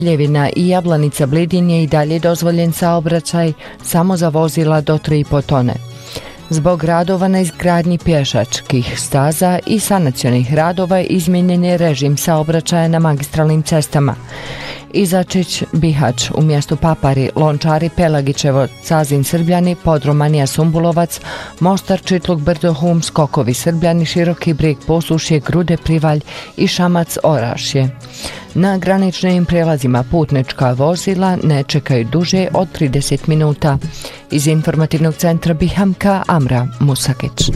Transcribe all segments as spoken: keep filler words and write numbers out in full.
Ljevina i Jablanica Blidin je i dalje dozvoljen saobraćaj samo za vozila do tri i po tone. Zbog radova na izgradnji pješačkih staza i sanacionih radova izmijenjen je režim saobraćaja na magistralnim cestama. Izačić, Bihać, u mjestu Papari, Lončari, Pelagićevo, Cazin, Srbljani, Podromanija, Sumbulovac, Mostar, Čitluk, Brdo, Hum, Skokovi, Srbljani, Široki Brijeg, Posušje, Grude, Privalj i Šamac, Orašje. Na graničnim prijelazima putnička vozila ne čekaju duže od trideset minuta. Iz informativnog centra Bihamka, Amra Musakić.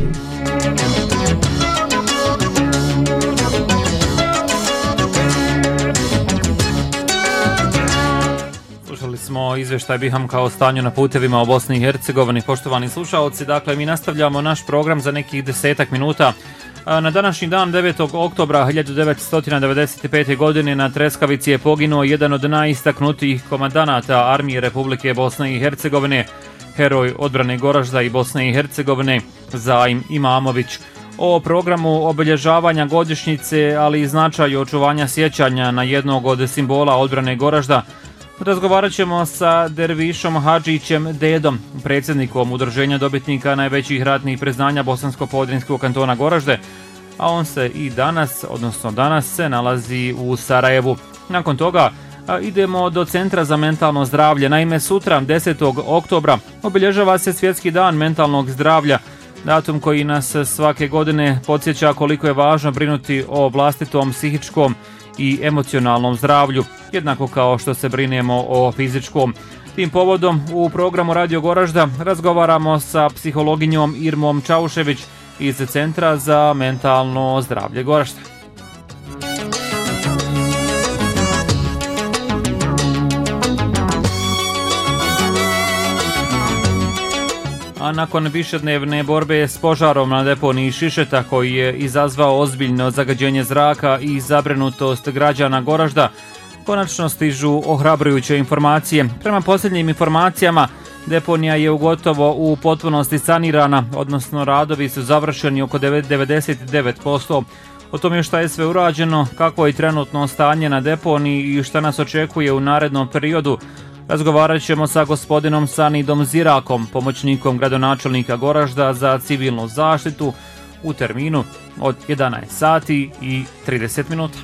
Smo izvještaj Bihamka o stanju na putevima u Bosni i Hercegovini. Poštovani slušaoci, dakle mi nastavljamo naš program za nekih desetak minuta. Na današnji dan, devetog oktobra hiljadu devetsto devedeset pete. godine, na Treskavici je poginuo jedan od najistaknutijih komandanata Armije Republike Bosne i Hercegovine, heroj odbrane Goražda i Bosne i Hercegovine, Zaim Imamović. O programu obilježavanja godišnjice, ali i značaju očuvanja sjećanja na jednog od simbola odbrane Goražda, razgovarat ćemo sa Dervišom Hadžićem Dedom, predsjednikom udruženja dobitnika najvećih ratnih priznanja Bosansko-Podrinjskog kantona Goražde, a on se i danas, odnosno danas se nalazi u Sarajevu. Nakon toga idemo do Centra za mentalno zdravlje. Naime, sutra, desetog oktobra, obilježava se Svjetski dan mentalnog zdravlja, datum koji nas svake godine podsjeća koliko je važno brinuti o vlastitom psihičkom i emocionalnom zdravlju, jednako kao što se brinemo o fizičkom. Tim povodom u programu Radio Goražda razgovaramo sa psihologinjom Irmom Čaušević iz Centra za mentalno zdravlje Goražda. A nakon višednevne borbe s požarom na deponiji Šišeta, koji je izazvao ozbiljno zagađenje zraka i zabrinutost građana Goražda, konačno stižu ohrabrujuće informacije. Prema posljednjim informacijama, deponija je ugotovo u potpunosti sanirana, odnosno radovi su završeni oko devedeset devet posto. O tome šta je sve urađeno, kako je trenutno stanje na deponiji i šta nas očekuje u narednom periodu, razgovarat ćemo sa gospodinom Sanidom Zirakom, pomoćnikom gradonačelnika Goražda za civilnu zaštitu, u terminu od jedanaest sati i trideset minuta.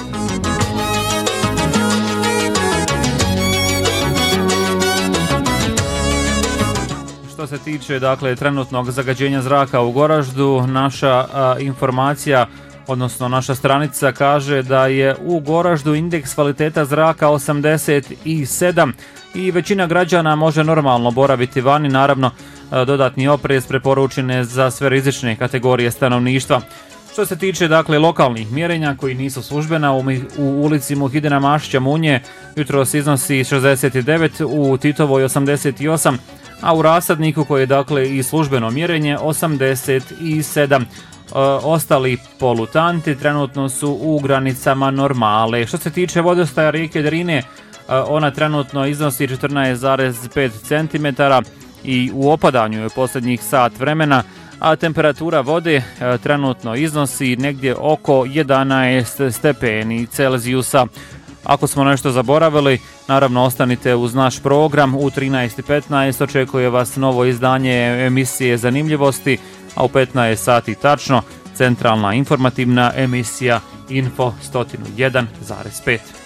Što se tiče dakle trenutnog zagađenja zraka u Goraždu, naša a, informacija, odnosno naša stranica kaže da je u Goraždu indeks kvaliteta zraka osamdeset sedam i većina građana može normalno boraviti vani, naravno dodatni oprez preporučen je za sve rizične kategorije stanovništva. Što se tiče dakle lokalnih mjerenja koji nisu službena, u, u ulici Muhidina Mašića Munje jutros iznosi šezdeset devet, u Titovoj osamdeset osam, a u Rasadniku, koji je dakle i službeno mjerenje, osamdeset sedam. E, ostali polutanti trenutno su u granicama normale. Što se tiče vodostaja rijeke Drine, e, ona trenutno iznosi četrnaest zarez pet centimetara i u opadanju je posljednjih sat vremena, a temperatura vode e, trenutno iznosi negdje oko jedanaest stepeni Celzijusa. Ako smo nešto zaboravili, naravno ostanite uz naš program. U trinaest i petnaest očekuje vas novo izdanje emisije Zanimljivosti, a u petnaest sati tačno centralna informativna emisija Info sto jedan zarez pet.